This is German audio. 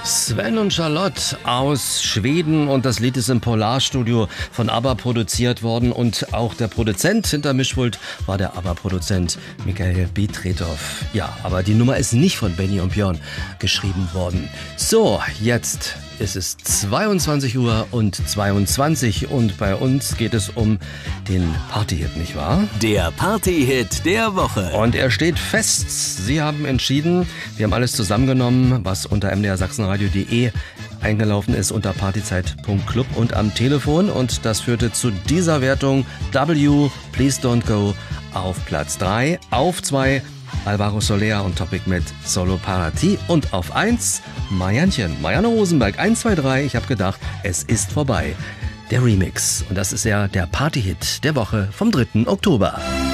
Sven und Charlotte aus Schweden und das Lied ist im Polarstudio von ABBA produziert worden und auch der Produzent hinter Mischpult war der ABBA-Produzent Michael Bitretov. Ja, aber die Nummer ist nicht von Benny und Björn geschrieben worden. So, jetzt ist es 22 Uhr und 22 und bei uns geht es um den Partyhit, nicht wahr? Der Partyhit der Woche. Und er steht fest. Sie haben entschieden, wir haben alles zusammengenommen, was unter mdrsachsenradio.de eingelaufen ist unter partyzeit.club und am Telefon. Und das führte zu dieser Wertung W, Please Don't Go auf Platz 3, auf 2 Alvaro Soler und Topic mit Solo Parati und auf 1 Marianne Rosenberg, 1, 2, 3, ich habe gedacht, es ist vorbei. Der Remix und das ist ja der Partyhit der Woche vom 3. Oktober.